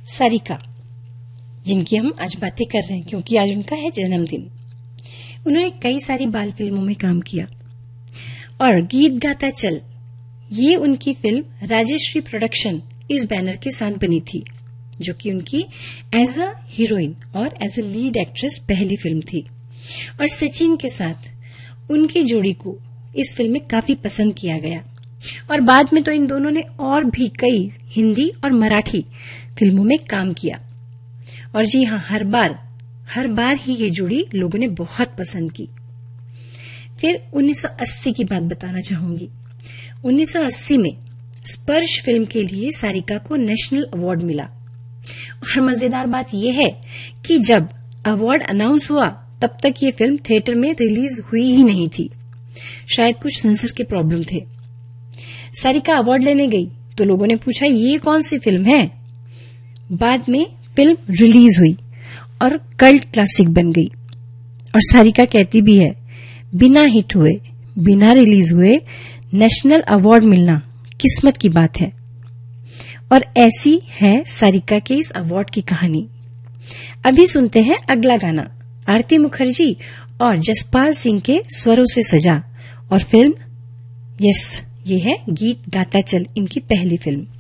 सारिका, जिनकी हम आज बातें कर रहे हैं क्योंकि आज उनका है जन्मदिन। उन्होंने कई सारी बाल फिल्मों में काम किया और गीत गाता चल ये उनकी फिल्म राजेश्री प्रोडक्शन इस बैनर के साथ बनी थी, जो कि उनकी एज अ हीरोइन और एज अ लीड एक्ट्रेस पहली फिल्म थी। और सचिन के साथ उनकी जोड़ी को इस फिल्म में काफी पसंद किया गया और बाद में तो इन दोनों ने और भी कई हिंदी और मराठी फिल्मों में काम किया। और जी हाँ, हर बार ही ये जोड़ी लोगों ने बहुत पसंद की। फिर 1980 की बात बताना चाहूंगी। 1980 में स्पर्श फिल्म के लिए सारिका को नेशनल अवार्ड मिला। और मजेदार बात यह है कि जब अवार्ड अनाउंस हुआ तब तक ये फिल्म थिएटर में रिलीज हुई ही नहीं थी। शायद कुछ सेंसर के प्रॉब्लम थे। सारिका अवार्ड लेने गई तो लोगों ने पूछा ये कौन सी फिल्म है। बाद में फिल्म रिलीज हुई और कल्ट क्लासिक बन गई। और सारिका कहती भी है, बिना हिट हुए, बिना रिलीज हुए नेशनल अवार्ड मिलना किस्मत की बात है। और ऐसी है सारिका के इस अवार्ड की कहानी। अभी सुनते हैं अगला गाना, आरती मुखर्जी और जसपाल सिंह के स्वरों से सजा, और फिल्म ये है गीत गाता चल, इनकी पहली फिल्म।